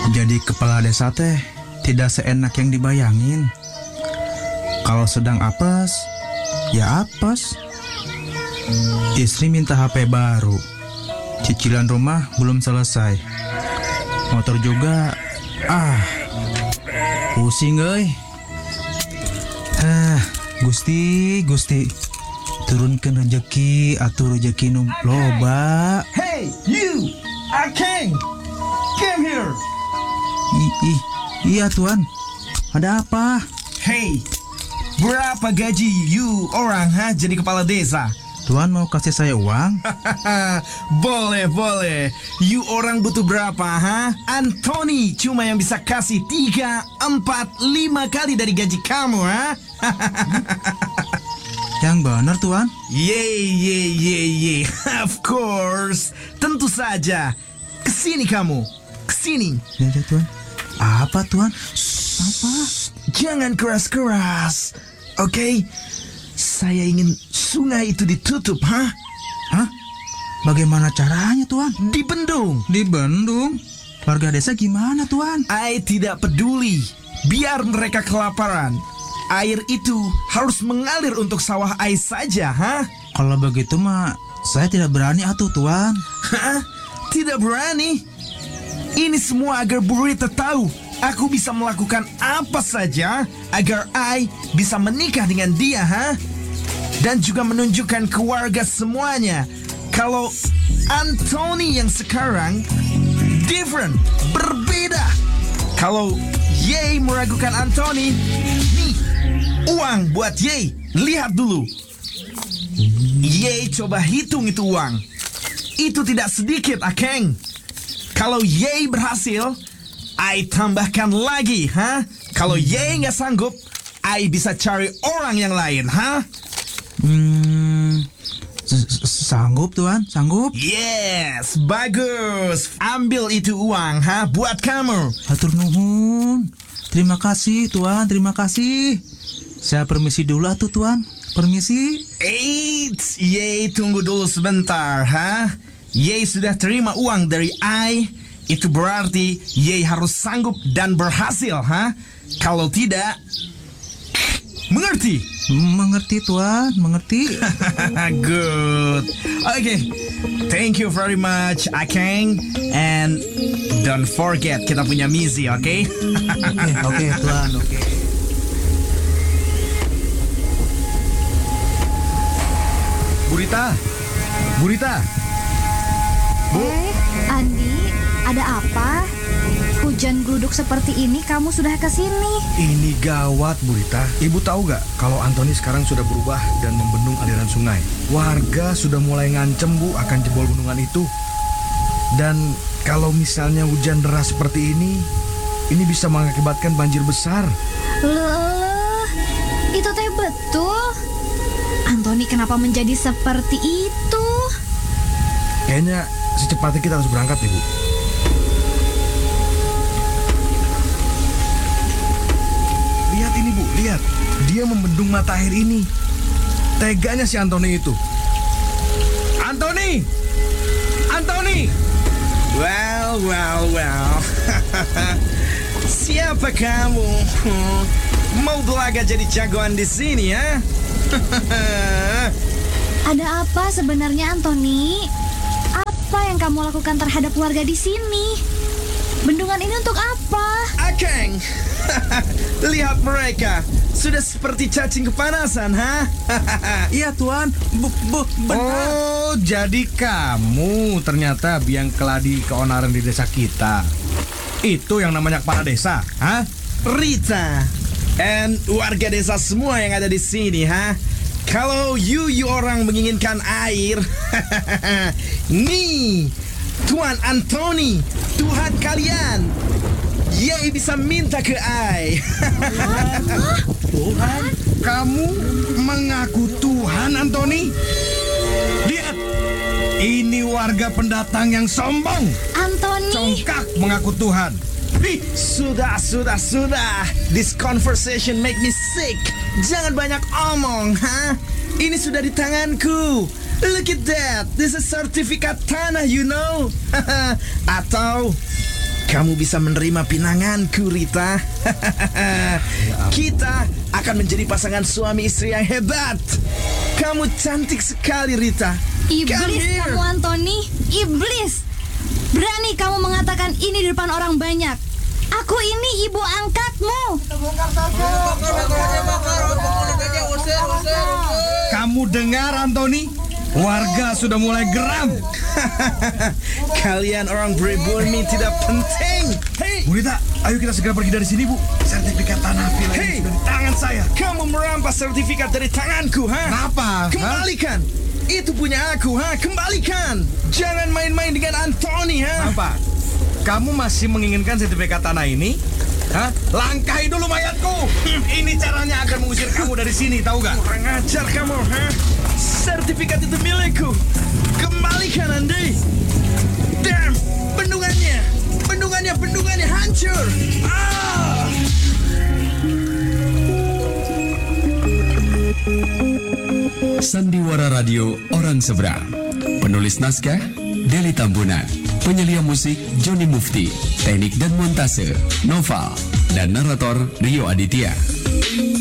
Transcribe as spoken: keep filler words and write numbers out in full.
Jadi kepala desa teh tidak seenak yang dibayangin. Kalau sedang apes, ya apes. Istri minta H P baru. Cicilan rumah belum selesai. Motor juga, ah, pusing euy. Ah, Gusti, Gusti, turunkan rezeki atuh rezeki nu loba. Hey, you, Akeng, come here. I- i- iya Tuan, ada apa? Hey, berapa gaji you orang ha jadi kepala desa? Tuan mau kasih saya uang? Boleh, boleh. You orang butuh berapa, ha? Anthony cuma yang bisa kasih tiga, empat, lima kali dari gaji kamu, ha? Yang benar Tuan. Yeay, yeay, yeay, yeay. Of course. Tentu saja. Kesini kamu. Kesini. Ya, ya Tuan. Apa Tuan? Apa? Jangan keras-keras. Oke? Okay? Saya ingin sungai itu ditutup, ha? Hah? Bagaimana caranya Tuan? Dibendung. Dibendung? Warga desa gimana Tuan? I tidak peduli. Biar mereka kelaparan. Air itu harus mengalir untuk sawah I saja, ha? Kalau begitu mah saya tidak berani atuh Tuan. Hah? Tidak berani? Ini semua agar Bu Rita tahu aku bisa melakukan apa saja agar I bisa menikah dengan dia, ha? Dan juga menunjukkan ke warga semuanya kalau Anthony yang sekarang different, berbeda. Kalau Ye meragukan Anthony, nih, uang buat Ye. Lihat dulu. Ye coba hitung itu uang. Itu tidak sedikit, Akeng. Kalau Ye berhasil, I tambahkan lagi, ha? Kalau Ye nggak sanggup, I bisa cari orang yang lain, ha? Hmm, s- s- sanggup Tuan, sanggup. Yes, bagus. Ambil itu uang, ha? Buat kamu. Hatur nuhun. Terima kasih Tuan, terima kasih. Saya permisi dulu atuh Tuan. Permisi. Eits, Ye tunggu dulu sebentar, ha? Ye sudah terima uang dari I. Itu berarti Ye harus sanggup dan berhasil, ha? Kalau tidak, mengerti? Mengerti Tuan, mengerti. Good. Okay. Thank you very much, Akeng. And don't forget kita punya misi, oke? Okay? Oke, oke Tuan, oke. Bu Rita, Bu Rita. Bu. Eh, Andi, ada apa? Hujan gluduk seperti ini kamu sudah ke sini. Ini gawat, Bu Rita. Ibu tahu gak kalau Anthony sekarang sudah berubah dan membendung aliran sungai. Warga sudah mulai ngancem, Bu, akan jebol bendungan itu. Dan kalau misalnya hujan deras seperti ini, ini bisa mengakibatkan banjir besar. Loh, itu teh betul. Anthony kenapa menjadi seperti itu? Kayaknya secepatnya kita harus berangkat, Ibu. Lihat ini, Bu, lihat. Dia membendung mata air ini. Teganya si Anthony itu. Anthony! Anthony! Well, well, well. Siapa kamu? Mau belaga jadi jagoan di sini, ya? Ada apa sebenarnya, Anthony? Apa yang kamu lakukan terhadap warga di sini? Bendungan ini untuk apa? Akeng, lihat mereka. Sudah seperti cacing kepanasan, ha? Iya Tuan, bu, bu, benar. Oh, jadi kamu ternyata biang keladi keonaran di desa kita. Itu yang namanya kepala desa, ha? Rita, and warga desa semua yang ada di sini, ha? Kalau you, you orang menginginkan air, nih, Tuan Anthony, Tuhan kalian, Ye bisa minta ke I. Tuhan, kamu mengaku Tuhan, Anthony? Lihat, ini warga pendatang yang sombong. Anthony, Congkak mengaku Tuhan. Ih, Sudah, sudah, sudah. This conversation make me sick. Jangan banyak omong, ha? Ini sudah di tanganku. Look at that. This is sertifikat tanah, you know. Atau kamu bisa menerima pinanganku, Rita. Kita akan menjadi pasangan suami istri yang hebat. Kamu cantik sekali, Rita. Come Iblis here. kamu, Anthony. Iblis. Berani kamu mengatakan ini di depan orang banyak. Aku ini ibu angkatmu. Kamu dengar, Anthony? Warga sudah mulai geram. Kalian orang pribumi tidak penting. Hei, Bu Rita, ayo kita segera pergi dari sini, Bu. Sertifikat tanah villa Hey. ini sudah di tangan saya. kamu merampas sertifikat dari tanganku, ha? Kenapa? Kembalikan. Itu punya aku, ha? Kembalikan. Jangan main-main dengan Anthony, ha? Apa? Kamu masih menginginkan sertifikat tanah ini? Hah? Langkahi dulu mayatku. Ini caranya agar mengusir kamu dari sini, tahu gak? Kurang ajar kamu, ha? Sertifikat itu milikku. Kembalikan, Andi. Damn, bendungannya. Bendungannya, bendungannya hancur. Ah! Sandiwara Radio Orang Seberang. Penulis naskah Deli Tambunan. Penyelia musik Joni Mufti. Teknik dan montase Noval. Dan narator Rio Aditya.